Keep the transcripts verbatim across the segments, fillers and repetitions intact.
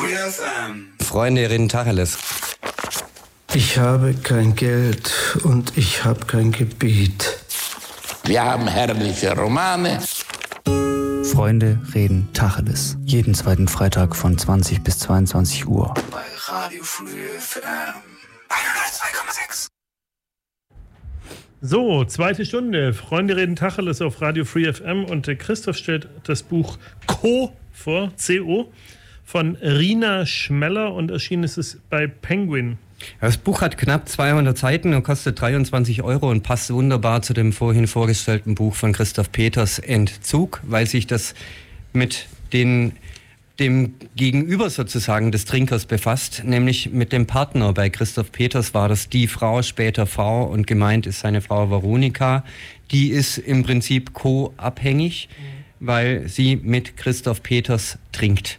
Free F M. Freunde reden Tacheles. Ich habe kein Geld und ich habe kein Gebiet. Wir haben herrliche Romane. Freunde reden Tacheles. Jeden zweiten Freitag von zwanzig bis zweiundzwanzig Uhr. Bei Radio Free F M hundertzwei Komma sechs. So, zweite Stunde. Freunde reden Tacheles auf Radio Free F M und der Christoph stellt das Buch Co. vor, C O, von Rina Schmeller und erschienen ist es bei Penguin. Das Buch hat knapp zweihundert Seiten und kostet dreiundzwanzig Euro und passt wunderbar zu dem vorhin vorgestellten Buch von Christoph Peters, Entzug, weil sich das mit den, dem Gegenüber sozusagen des Trinkers befasst, nämlich mit dem Partner. Bei Christoph Peters war das die Frau, später Frau, und gemeint ist seine Frau Veronika. Die ist im Prinzip co-abhängig, mhm. weil sie mit Christoph Peters trinkt.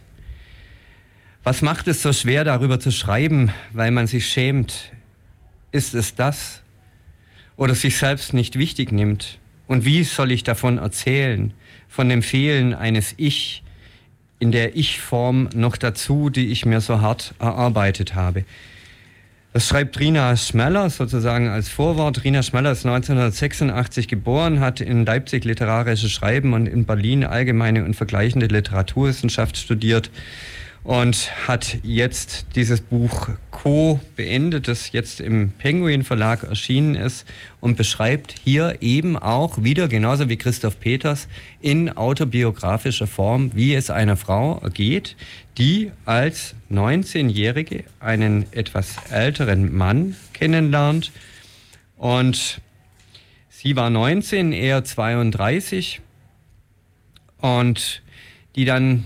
Was macht es so schwer, darüber zu schreiben, weil man sich schämt? Ist es das? Oder sich selbst nicht wichtig nimmt? Und wie soll ich davon erzählen? Von dem Fehlen eines Ich in der Ich-Form noch dazu, die ich mir so hart erarbeitet habe. Das schreibt Rina Schmeller sozusagen als Vorwort. Rina Schmeller ist neunzehnhundertsechsundachtzig geboren, hat in Leipzig literarisches Schreiben und in Berlin allgemeine und vergleichende Literaturwissenschaft studiert. Und hat jetzt dieses Buch Co. beendet, das jetzt im Penguin Verlag erschienen ist und beschreibt hier eben auch wieder, genauso wie Christoph Peters, in autobiografischer Form, wie es einer Frau ergeht, die als neunzehnjährige einen etwas älteren Mann kennenlernt. Und sie war neunzehn, er zweiunddreißig, und die dann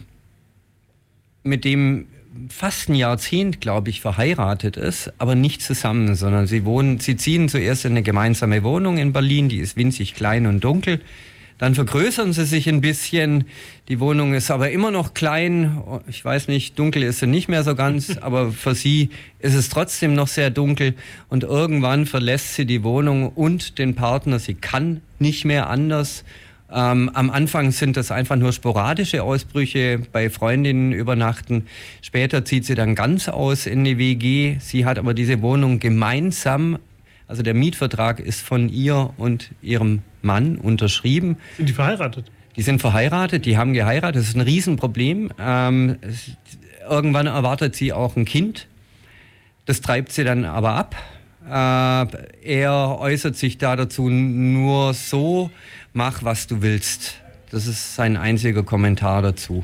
mit dem fast ein Jahrzehnt, glaube ich, verheiratet ist, aber nicht zusammen, sondern sie wohnen, sie ziehen zuerst in eine gemeinsame Wohnung in Berlin, die ist winzig klein und dunkel. Dann vergrößern sie sich ein bisschen. Die Wohnung ist aber immer noch klein. Ich weiß nicht, dunkel ist sie nicht mehr so ganz, aber für sie ist es trotzdem noch sehr dunkel. Und irgendwann verlässt sie die Wohnung und den Partner. Sie kann nicht mehr anders. Ähm, am Anfang sind das einfach nur sporadische Ausbrüche, bei Freundinnen übernachten. Später zieht sie dann ganz aus in eine W G. Sie hat aber diese Wohnung gemeinsam, also der Mietvertrag ist von ihr und ihrem Mann unterschrieben. Sind die verheiratet? Die sind verheiratet, die haben geheiratet. Das ist ein Riesenproblem. Ähm, es, irgendwann erwartet sie auch ein Kind. Das treibt sie dann aber ab. Äh, er äußert sich da dazu nur so: Mach, was du willst. Das ist sein einziger Kommentar dazu.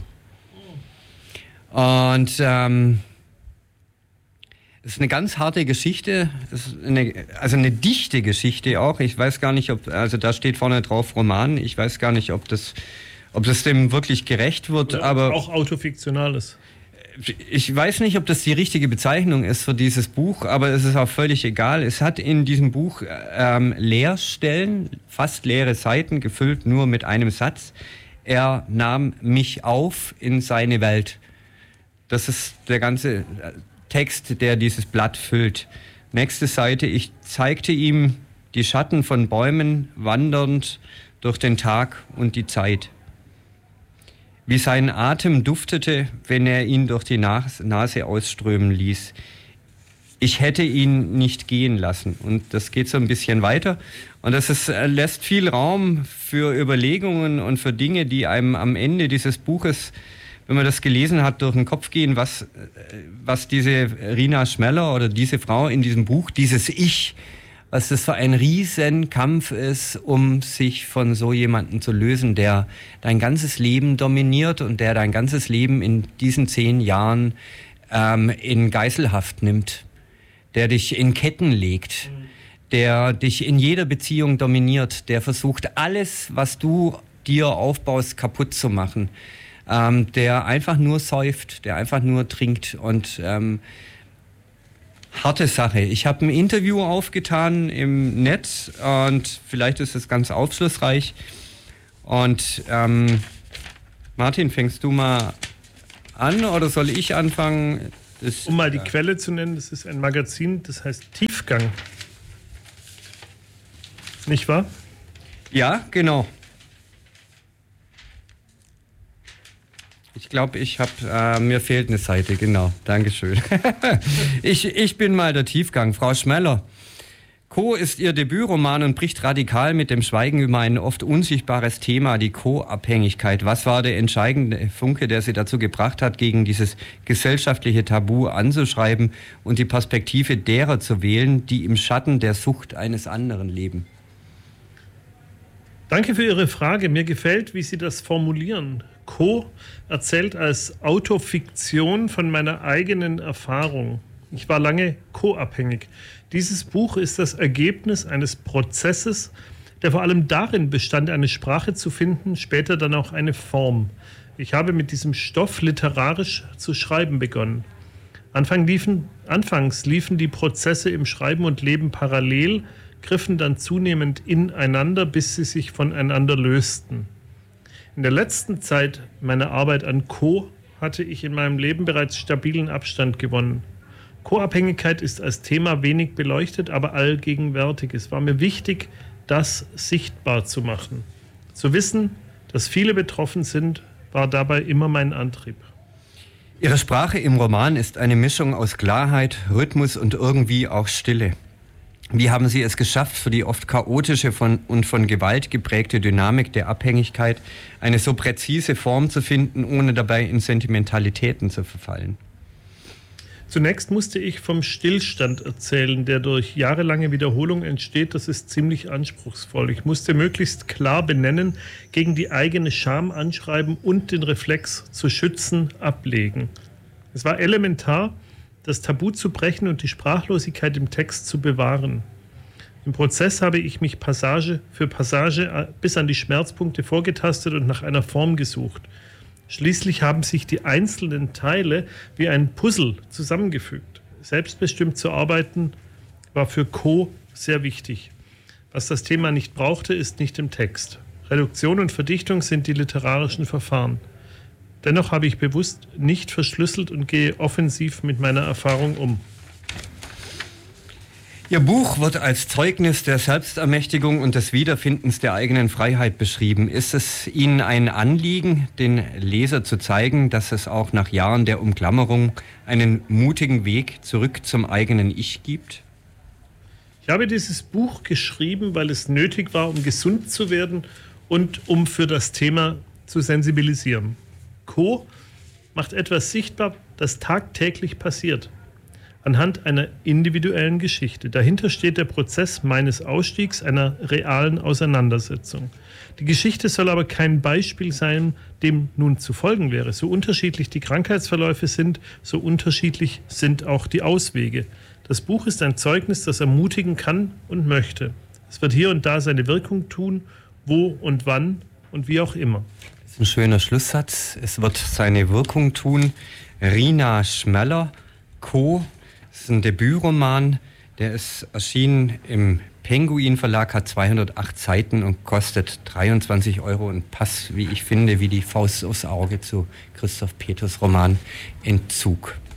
Und ähm, es ist eine ganz harte Geschichte, es ist eine, also eine dichte Geschichte auch. Ich weiß gar nicht, ob, also da steht vorne drauf Roman. Ich weiß gar nicht, ob das, ob das dem wirklich gerecht wird. Oder aber auch autofiktional ist. Ich weiß nicht, ob das die richtige Bezeichnung ist für dieses Buch, aber es ist auch völlig egal. Es hat in diesem Buch ähm, Leerstellen, fast leere Seiten, gefüllt nur mit einem Satz. Er nahm mich auf in seine Welt. Das ist der ganze Text, der dieses Blatt füllt. Nächste Seite: Ich zeigte ihm die Schatten von Bäumen wandernd durch den Tag und die Zeit. Wie sein Atem duftete, wenn er ihn durch die Nase ausströmen ließ. Ich hätte ihn nicht gehen lassen. Und das geht so ein bisschen weiter. Und das ist, lässt viel Raum für Überlegungen und für Dinge, die einem am Ende dieses Buches, wenn man das gelesen hat, durch den Kopf gehen, was, was diese Rina Schmeller oder diese Frau in diesem Buch, dieses Ich, was das für ein Riesenkampf ist, um sich von so jemandem zu lösen, der dein ganzes Leben dominiert und der dein ganzes Leben in diesen zehn Jahren ähm, in Geiselhaft nimmt, der dich in Ketten legt, mhm. der dich in jeder Beziehung dominiert, der versucht, alles, was du dir aufbaust, kaputt zu machen, ähm, der einfach nur säuft, der einfach nur trinkt und ähm, harte Sache. Ich habe ein Interview aufgetan im Netz und vielleicht ist es ganz aufschlussreich. Und ähm, Martin, fängst du mal an oder soll ich anfangen? Das, um mal die äh, Quelle zu nennen, das ist ein Magazin, das heißt Tiefgang. Nicht wahr? Ja, genau. Ich glaube, ich habe, äh, mir fehlt eine Seite, genau. Dankeschön. ich, ich bin mal der Tiefgang. Frau Schmeller, Co. ist Ihr Debütroman und bricht radikal mit dem Schweigen über ein oft unsichtbares Thema, die Co-Abhängigkeit. Was war der entscheidende Funke, der Sie dazu gebracht hat, gegen dieses gesellschaftliche Tabu anzuschreiben und die Perspektive derer zu wählen, die im Schatten der Sucht eines anderen leben? Danke für Ihre Frage. Mir gefällt, wie Sie das formulieren. Co. erzählt als Autofiktion von meiner eigenen Erfahrung. Ich war lange co-abhängig. Dieses Buch ist das Ergebnis eines Prozesses, der vor allem darin bestand, eine Sprache zu finden, später dann auch eine Form. Ich habe mit diesem Stoff literarisch zu schreiben begonnen. Anfang liefen, anfangs liefen die Prozesse im Schreiben und Leben parallel, griffen dann zunehmend ineinander, bis sie sich voneinander lösten. In der letzten Zeit meiner Arbeit an Co. hatte ich in meinem Leben bereits stabilen Abstand gewonnen. Co-Abhängigkeit ist als Thema wenig beleuchtet, aber allgegenwärtig. Es war mir wichtig, das sichtbar zu machen. Zu wissen, dass viele betroffen sind, war dabei immer mein Antrieb. Ihre Sprache im Roman ist eine Mischung aus Klarheit, Rhythmus und irgendwie auch Stille. Wie haben Sie es geschafft, für die oft chaotische von, und von Gewalt geprägte Dynamik der Abhängigkeit eine so präzise Form zu finden, ohne dabei in Sentimentalitäten zu verfallen? Zunächst musste ich vom Stillstand erzählen, der durch jahrelange Wiederholung entsteht. Das ist ziemlich anspruchsvoll. Ich musste möglichst klar benennen, gegen die eigene Scham anschreiben und den Reflex zu schützen, ablegen. Es war elementar, das Tabu zu brechen und die Sprachlosigkeit im Text zu bewahren. Im Prozess habe ich mich Passage für Passage bis an die Schmerzpunkte vorgetastet und nach einer Form gesucht. Schließlich haben sich die einzelnen Teile wie ein Puzzle zusammengefügt. Selbstbestimmt zu arbeiten war für Co. sehr wichtig. Was das Thema nicht brauchte, ist nicht im Text. Reduktion und Verdichtung sind die literarischen Verfahren. Dennoch habe ich bewusst nicht verschlüsselt und gehe offensiv mit meiner Erfahrung um. Ihr Buch wird als Zeugnis der Selbstermächtigung und des Wiederfindens der eigenen Freiheit beschrieben. Ist es Ihnen ein Anliegen, den Leser zu zeigen, dass es auch nach Jahren der Umklammerung einen mutigen Weg zurück zum eigenen Ich gibt? Ich habe dieses Buch geschrieben, weil es nötig war, um gesund zu werden und um für das Thema zu sensibilisieren. Co. macht etwas sichtbar, das tagtäglich passiert. Anhand einer individuellen Geschichte. Dahinter steht der Prozess meines Ausstiegs, einer realen Auseinandersetzung. Die Geschichte soll aber kein Beispiel sein, dem nun zu folgen wäre. So unterschiedlich die Krankheitsverläufe sind, so unterschiedlich sind auch die Auswege. Das Buch ist ein Zeugnis, das ermutigen kann und möchte. Es wird hier und da seine Wirkung tun, wo und wann und wie auch immer. Das ist ein schöner Schlusssatz. Es wird seine Wirkung tun. Rina Schmeller, Co. Das ist ein Debütroman, der ist erschienen im Penguin Verlag, hat zweihundertacht Seiten und kostet dreiundzwanzig Euro und passt, wie ich finde, wie die Faust aufs Auge zu Christoph Peters Roman Entzug.